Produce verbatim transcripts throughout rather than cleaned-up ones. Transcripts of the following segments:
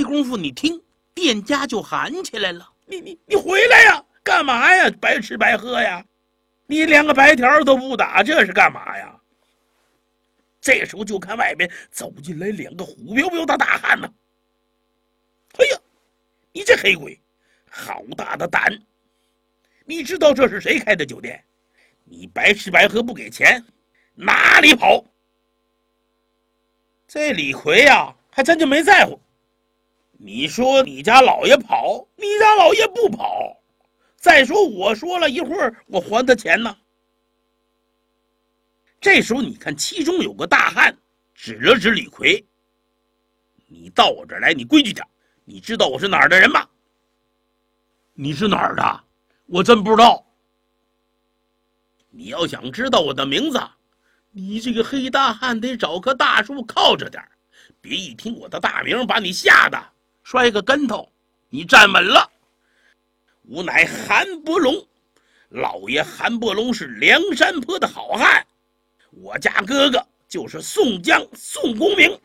功夫你听，店家就喊起来了：“你你你回来呀！干嘛呀？白吃白喝呀？你连个白条都不打，这是干嘛呀？”这时候就看外面走进来两个虎彪彪的大汉呢。哎呀，你这黑鬼，好大的胆！你知道这是谁开的酒店？你白吃白喝不给钱，哪里跑？这李逵呀，还真就没在乎。你说你家老爷跑，你家老爷不跑。再说我说了一会儿，我还他钱呢。这时候你看，其中有个大汉指了指李逵：“你到我这儿来，你规矩点。你知道我是哪儿的人吗？”“你是哪儿的？我真不知道。”“你要想知道我的名字，你这个黑大汉得找棵大树靠着点，别一听我的大名把你吓得摔个跟头。你站稳了。吾乃韩伯龙，老爷韩伯龙是梁山坡的好汉，我家哥哥就是宋江宋公明。”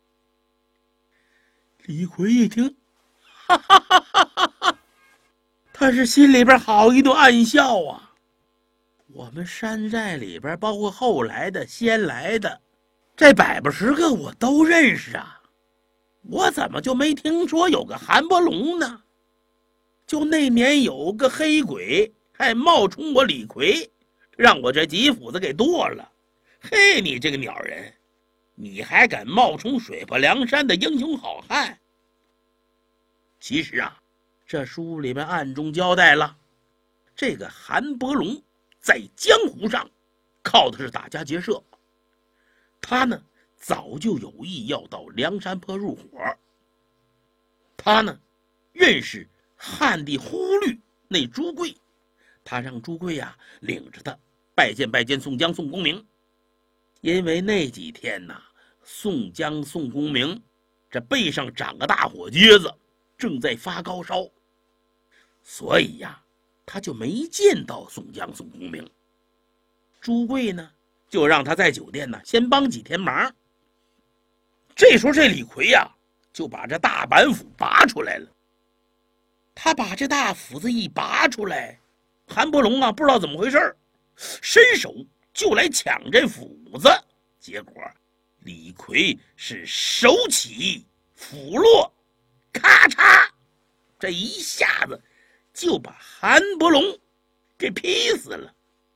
李逵一听，哈哈哈哈哈哈，他是心里边好一顿暗笑啊。我们山寨里边，包括后来的、先来的，这百八十个我都认识啊，我怎么就没听说有个韩伯龙呢？就那年有个黑鬼还冒充我李逵，让我这几斧子给剁了。嘿，你这个鸟人，你还敢冒充水泊梁山的英雄好汉？其实啊，这书里面暗中交代了，这个韩伯龙在江湖上靠的是打家劫舍，他呢早就有意要到梁山坡入伙。他呢认识汉帝忽律那朱贵，他让朱贵呀、啊、领着他拜见拜见宋江宋公明。因为那几天呐、啊，宋江宋公明这背上长个大火疖子，正在发高烧，所以呀、啊，他就没见到宋江宋公明。朱贵呢，就让他在酒店呢先帮几天忙。这时候这李逵呀、啊，就把这大板斧拔出来了。他把这大斧子一拔出来，韩伯龙啊不知道怎么回事，伸手就来抢这斧子，结果李逵是手起斧落，咔嚓，这一下子就把韩伯龙给劈死了。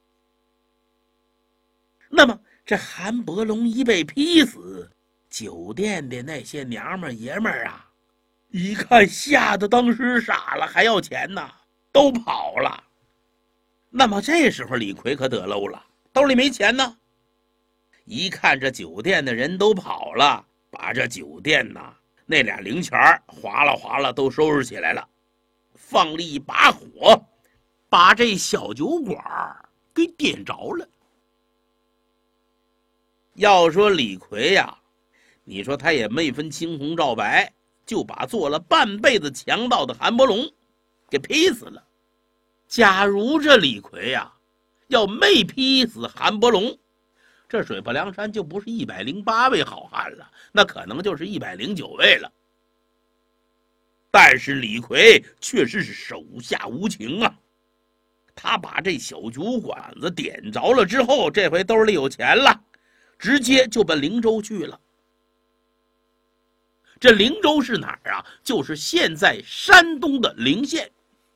那么这韩伯龙一被劈死，酒店的那些娘们爷们儿啊，一看吓得当时傻了，还要钱呢，都跑了。那么这时候李逵可得喽了，兜里没钱呢。一看这酒店的人都跑了，把这酒店呐那俩零钱划拉划拉都收拾起来了，放力一把火，把这小酒馆给点着了。要说李逵呀、啊，你说他也没分青红皂白，就把做了半辈子强盗的韩伯龙给劈死了。假如这李逵呀、啊，要没劈死韩伯龙，这水泊梁山就不是一百零八位好汉了，那可能就是一百零九位了。但是李逵确实是手下无情啊，他把这小酒馆子点着了之后，这回兜里有钱了，直接就奔灵州去了。这灵州是哪儿啊？就是现在山东的陵县。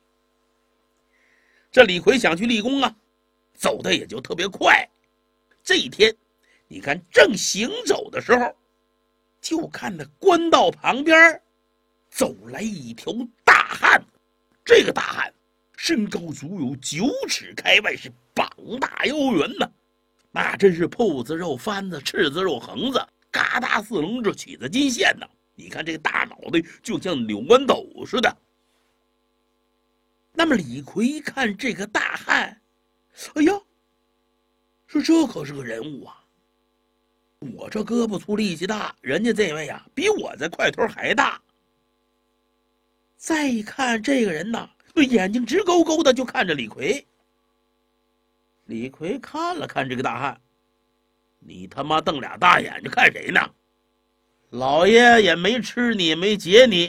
这李逵想去立功啊，走的也就特别快。这一天你看正行走的时候，就看那官道旁边走来一条大汉。这个大汉身高足有九尺开外，是膀大腰圆呐，那真是铺子肉翻子，赤子肉横子，嘎达四棱子，起子金线呐。你看这个大脑袋就像扭豌豆似的。那么李逵一看这个大汉，哎呀，说这可是个人物啊！我这胳膊粗力气大，人家这位啊比我这块头还大。再一看这个人呐，那眼睛直勾勾的就看着李逵。李逵看了看这个大汉，你他妈瞪俩大眼睛看谁呢？老爷也没吃你，没劫你，